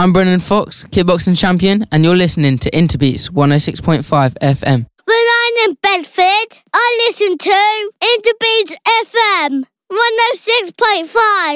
I'm Brennan Fox, kickboxing champion, and you're listening to Interbeats 106.5 FM. When I'm in Bedford, I listen to Interbeats FM 106.5.